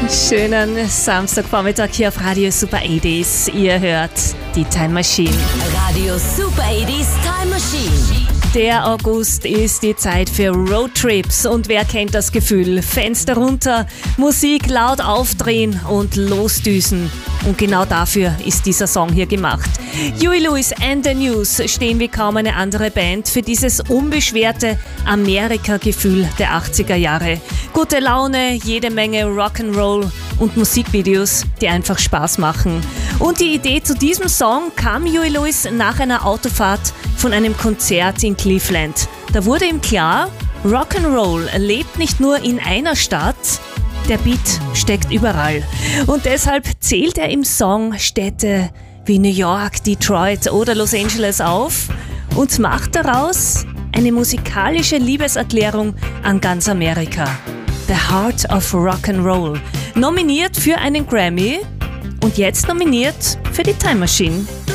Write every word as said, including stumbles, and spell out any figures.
Schönen Samstagvormittag hier auf Radio Super achtziger. Ihr hört die Time Machine. Radio Super achtziger Time Machine. Der August ist die Zeit für Roadtrips und wer kennt das Gefühl? Fenster runter, Musik laut aufdrehen und losdüsen. Und genau dafür ist dieser Song hier gemacht. Huey Lewis and the News stehen wie kaum eine andere Band für dieses unbeschwerte Amerika-Gefühl der achtziger Jahre. Gute Laune, jede Menge Rock'n'Roll und Musikvideos, die einfach Spaß machen. Und die Idee zu diesem Song kam Huey Lewis nach einer Autofahrt von einem Konzert in Cleveland. Da wurde ihm klar, Rock'n'Roll lebt nicht nur in einer Stadt, der Beat steckt überall. Und deshalb zählt er im Song Städte wie New York, Detroit oder Los Angeles auf und macht daraus eine musikalische Liebeserklärung an ganz Amerika. The Heart of Rock'n'Roll. Nominiert für einen Grammy und jetzt nominiert für die Time Machine.